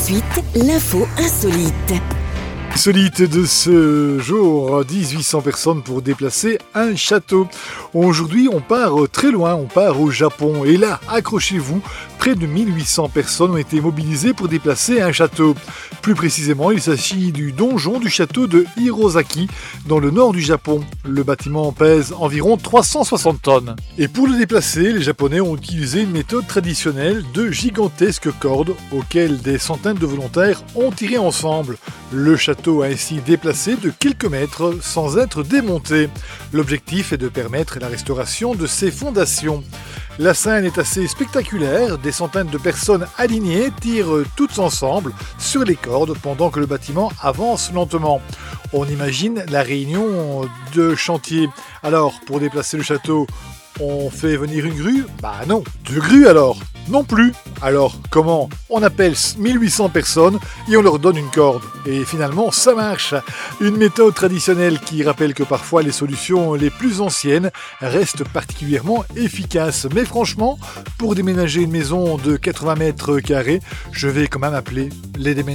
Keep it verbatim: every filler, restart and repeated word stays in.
suite, l'info insolite. Insolite de ce jour, dix-huit cents personnes pour déplacer un château. Aujourd'hui, on part très loin, on part au Japon. Et là, accrochez-vous, près de mille huit cents personnes ont été mobilisées pour déplacer un château. Plus précisément, il s'agit du donjon du château de Hirosaki, dans le nord du Japon. Le bâtiment pèse environ trois cent soixante tonnes. Et pour le déplacer, les Japonais ont utilisé une méthode traditionnelle de gigantesques cordes auxquelles des centaines de volontaires ont tiré ensemble. Le château a ainsi déplacé de quelques mètres sans être démonté. L'objectif est de permettre la restauration de ses fondations. La scène est assez spectaculaire, des centaines de personnes alignées tirent toutes ensemble sur les cordes pendant que le bâtiment avance lentement. On imagine la réunion de chantier. Alors, pour déplacer le château, on fait venir une grue? Bah non. Deux grues alors? Non plus. Alors, comment? On appelle mille huit cents personnes et on leur donne une corde. Et finalement, ça marche. Une méthode traditionnelle qui rappelle que parfois les solutions les plus anciennes restent particulièrement efficaces. Mais franchement, pour déménager une maison de quatre-vingts mètres carrés, je vais quand même appeler les déménageurs.